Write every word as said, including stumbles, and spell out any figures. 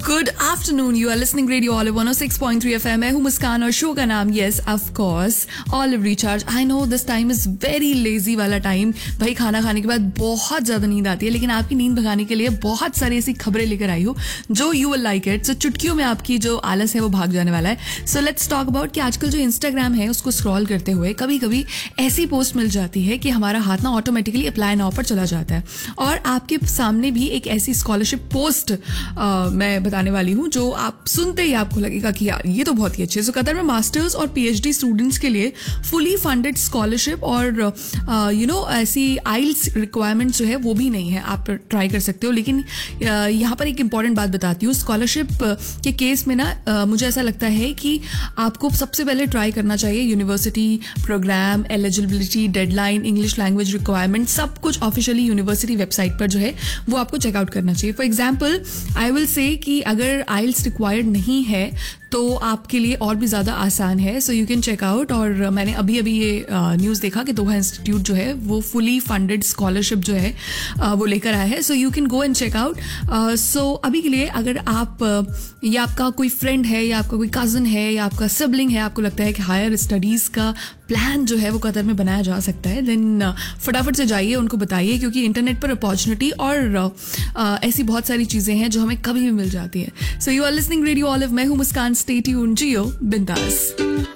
Good afternoon, you are listening radio olive one O six point three FM. मैं हूं मुस्कान और show का नाम yes of course olive recharge. I know this time is very lazy वाला time. भाई खाना खाने के बाद बहुत ज्यादा नींद आती है, लेकिन आपकी नींद भगाने के लिए बहुत सारी ऐसी खबरें लेकर आई हूं जो यू विल लाइक इट। सो चुटकियों में आपकी जो आलस है वो भाग जाने वाला है। सो लेट्स टॉक अबाउट कि आजकल जो इंस्टाग्राम है उसको स्क्रॉल करते हुए कभी कभी ऐसी पोस्ट मिल जाती है कि हमारा हाथ ना ऑटोमेटिकली अप्लाई नाउ पर चला जाता है, और आपके सामने भी एक ऐसी स्कॉलरशिप पोस्ट मैं बताने वाली हूँ जो आप सुनते ही आपको लगेगा कि यार ये तो बहुत ही अच्छे। सो कतर में मास्टर्स और पीएचडी स्टूडेंट्स के लिए फुली फंडेड स्कॉलरशिप और यू नो ऐसी आइल्स रिक्वायरमेंट जो है वो भी नहीं है, आप ट्राई कर सकते हो। लेकिन uh, यहाँ पर एक इंपॉर्टेंट बात बताती हूँ। स्कॉलरशिप के केस में ना uh, मुझे ऐसा लगता है कि आपको सबसे पहले ट्राई करना चाहिए university programme, eligibility, deadline, English language requirement, सब कुछ ऑफिशियली यूनिवर्सिटी वेबसाइट पर जो है वो आपको चेकआउट करना चाहिए। For example I will say कि अगर आइल्स रिक्वायर्ड नहीं है तो आपके लिए और भी ज़्यादा आसान है। So you can check out. और मैंने अभी अभी ये न्यूज़ देखा कि दोहा इंस्टीट्यूट जो है वो फुली फंडेड स्कॉलरशिप जो है uh, वो लेकर आया है। So you can go and check out. सो अभी के लिए अगर आप uh, या आपका कोई फ्रेंड है या आपका कोई कज़न है या आपका सिबलिंग है, आपको लगता है कि हायर स्टडीज़ का प्लान जो है वो कतर में बनाया जा सकता है, देन uh, फटाफट से जाइए, उनको बताइए, क्योंकि इंटरनेट पर अपॉर्चुनिटी और uh, uh, ऐसी बहुत सारी चीज़ें हैं जो हमें कभी भी मिल जाती है। So you are listening radio olive. मैं हूँ मुस्कान। स्टे ट्यून्ड, जियो बिंदास।